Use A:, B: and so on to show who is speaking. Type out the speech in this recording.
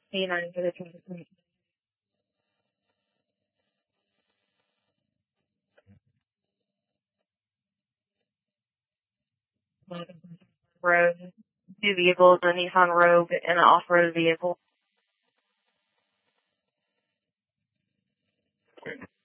A: A9 for the transit. Road. Two vehicles, a Nissan Rogue and an off-road vehicle.